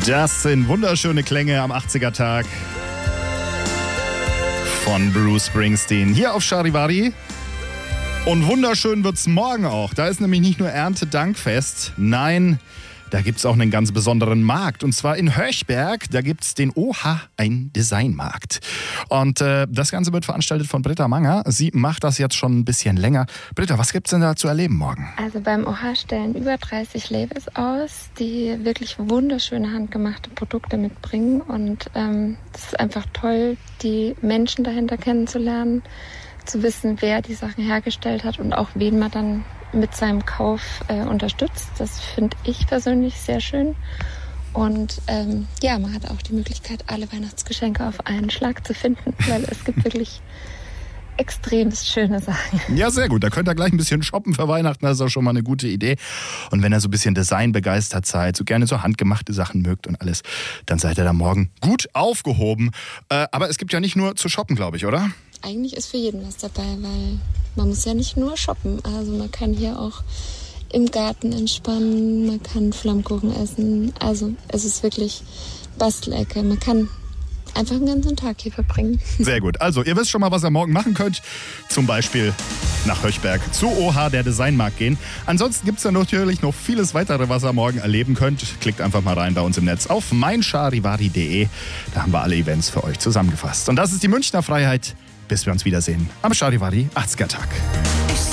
Das sind wunderschöne Klänge am 80er-Tag von Bruce Springsteen hier auf Charivari. Und wunderschön wird's morgen auch. Da ist nämlich nicht nur Erntedankfest, nein, da gibt's auch einen ganz besonderen Markt. Und zwar in Höchberg, da gibt's den OHA, ein Designmarkt. Und das Ganze wird veranstaltet von Britta Manger. Sie macht das jetzt schon ein bisschen länger. Britta, was gibt's denn da zu erleben morgen? Also beim OHA stellen über 30 Labels aus, die wirklich wunderschöne handgemachte Produkte mitbringen. Und das ist einfach toll, die Menschen dahinter kennenzulernen, zu wissen, wer die Sachen hergestellt hat und auch wen man dann mit seinem Kauf unterstützt. Das finde ich persönlich sehr schön. Und man hat auch die Möglichkeit, alle Weihnachtsgeschenke auf einen Schlag zu finden, weil es gibt wirklich extremst schöne Sachen. Ja, sehr gut. Da könnt ihr gleich ein bisschen shoppen für Weihnachten. Das ist auch schon mal eine gute Idee. Und wenn ihr so ein bisschen Design begeistert seid, so gerne so handgemachte Sachen mögt und alles, dann seid ihr da morgen gut aufgehoben. Aber es gibt ja nicht nur zu shoppen, glaube ich, oder? Eigentlich ist für jeden was dabei, weil man muss ja nicht nur shoppen. Also man kann hier auch im Garten entspannen, man kann Flammkuchen essen. Also es ist wirklich Bastelecke. Man kann einfach einen ganzen Tag hier verbringen. Sehr gut. Also ihr wisst schon mal, was ihr morgen machen könnt. Zum Beispiel nach Höchberg zu OHA, der Designmarkt gehen. Ansonsten gibt es da natürlich noch vieles weitere, was ihr morgen erleben könnt. Klickt einfach mal rein bei uns im Netz auf meincharivari.de. Da haben wir alle Events für euch zusammengefasst. Und das ist die Münchner Freiheit. Bis wir uns wiedersehen am Charivari 80er Tag.